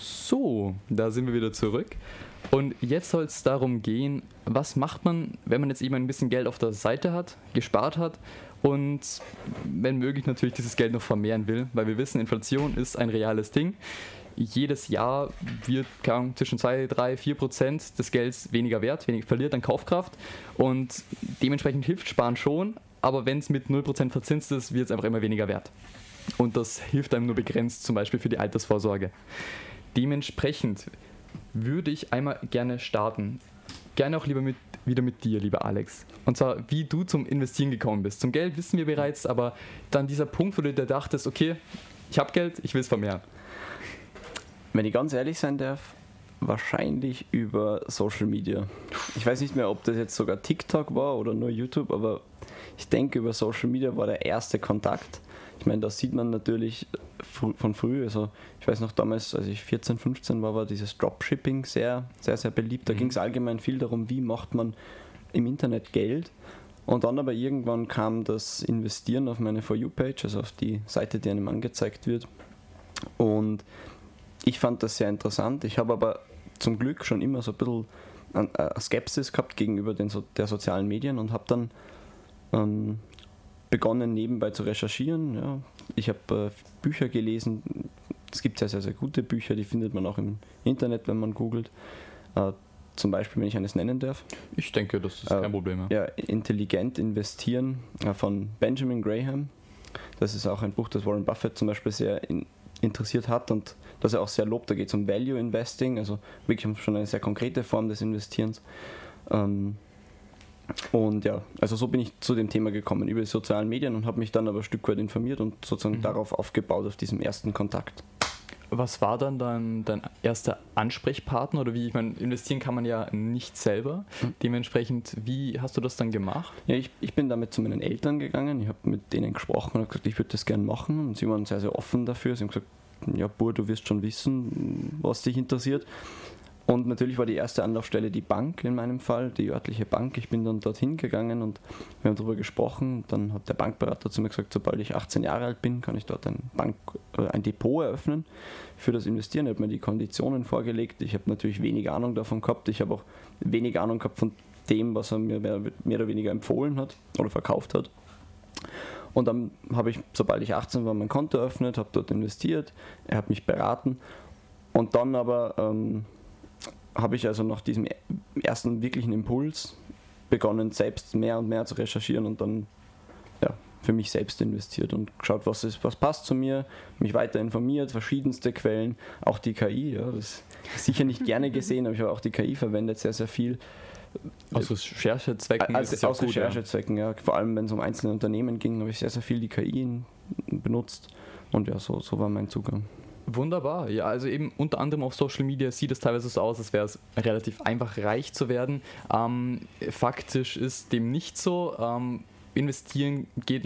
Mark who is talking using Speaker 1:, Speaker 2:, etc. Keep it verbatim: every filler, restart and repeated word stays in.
Speaker 1: So, da sind wir wieder zurück. Und jetzt soll es darum gehen, was macht man, wenn man jetzt eben ein bisschen Geld auf der Seite hat, gespart hat und wenn möglich natürlich dieses Geld noch vermehren will, weil wir wissen, Inflation ist ein reales Ding. Jedes Jahr wird zwischen zwei, drei, vier Prozent des Gelds weniger wert, weniger verliert an Kaufkraft und dementsprechend hilft Sparen schon, aber wenn es mit null Prozent verzinst ist, wird es einfach immer weniger wert. Und das hilft einem nur begrenzt, zum Beispiel für die Altersvorsorge. Dementsprechend würde ich einmal gerne starten. Gerne auch lieber mit, wieder mit dir, lieber Alex. Und zwar, wie du zum Investieren gekommen bist. Zum Geld wissen wir bereits, aber dann dieser Punkt, wo du dir dachtest, okay, ich habe Geld, ich will es vermehren.
Speaker 2: Wenn ich ganz ehrlich sein darf, wahrscheinlich über Social Media. Ich weiß nicht mehr, ob das jetzt sogar TikTok war oder nur YouTube, aber ich denke, über Social Media war der erste Kontakt. Ich meine, das sieht man natürlich von früh. Also ich weiß noch damals, als ich vierzehn, fünfzehn war, war dieses Dropshipping sehr, sehr, sehr beliebt. Da mhm. ging es allgemein viel darum, wie macht man im Internet Geld. Und dann aber irgendwann kam das Investieren auf meine For You-Page, also auf die Seite, die einem angezeigt wird. Und ich fand das sehr interessant. Ich habe aber zum Glück schon immer so ein bisschen eine Skepsis gehabt gegenüber den so der sozialen Medien und habe dann ähm, begonnen nebenbei zu recherchieren. Ja. Ich habe äh, Bücher gelesen. Es gibt sehr, sehr, sehr gute Bücher, die findet man auch im Internet, wenn man googelt. Äh, zum Beispiel, wenn ich eines nennen darf.
Speaker 1: Ich denke, das ist
Speaker 2: äh,
Speaker 1: kein Problem.
Speaker 2: Ja, Intelligent investieren äh, von Benjamin Graham. Das ist auch ein Buch, das Warren Buffett zum Beispiel sehr in, interessiert hat und das er auch sehr lobt. Da geht es um Value Investing, also wirklich schon eine sehr konkrete Form des Investierens. Ähm, Und ja, also so bin ich zu dem Thema gekommen, über die sozialen Medien und habe mich dann aber ein Stück weit informiert und sozusagen mhm. darauf aufgebaut, auf diesem ersten Kontakt.
Speaker 1: Was war dann dein, dein erster Ansprechpartner oder wie? Ich meine, investieren kann man ja nicht selber. Mhm. Dementsprechend, wie hast du das dann gemacht?
Speaker 2: Ja, ich, ich bin damit zu meinen Eltern gegangen, ich habe mit denen gesprochen und gesagt, ich würde das gerne machen und sie waren sehr, sehr offen dafür. Sie haben gesagt, ja, Bur, du wirst schon wissen, was dich interessiert. Und natürlich war die erste Anlaufstelle die Bank in meinem Fall, die örtliche Bank. Ich bin dann dorthin gegangen und wir haben darüber gesprochen. Dann hat der Bankberater zu mir gesagt, sobald ich achtzehn Jahre alt bin, kann ich dort ein, Bank, äh, ein Depot eröffnen für das Investieren. Er hat mir die Konditionen vorgelegt. Ich habe natürlich wenig Ahnung davon gehabt. Ich habe auch wenig Ahnung gehabt von dem, was er mir mehr, mehr oder weniger empfohlen hat oder verkauft hat. Und dann habe ich, sobald ich achtzehn war, mein Konto eröffnet, habe dort investiert. Er hat mich beraten. Und dann aber... Ähm, habe ich also nach diesem ersten wirklichen Impuls begonnen, selbst mehr und mehr zu recherchieren und dann ja, für mich selbst investiert und geschaut, was, ist, was passt zu mir, mich weiter informiert, verschiedenste Quellen, auch die K I, ja, das ist sicher nicht gerne gesehen, aber ich habe auch die K I verwendet, sehr, sehr viel.
Speaker 1: Aus Recherchezwecken
Speaker 2: also,
Speaker 1: ist es auch
Speaker 2: aus
Speaker 1: gut,
Speaker 2: Recherchezwecken, ja. ja. Vor allem, wenn es um einzelne Unternehmen ging, habe ich sehr, sehr viel die K I benutzt und ja, so, so war mein Zugang.
Speaker 1: Wunderbar, ja, also eben unter anderem auf Social Media sieht es teilweise so aus, als wäre es relativ einfach reich zu werden. Ähm, faktisch ist dem nicht so. Ähm, investieren geht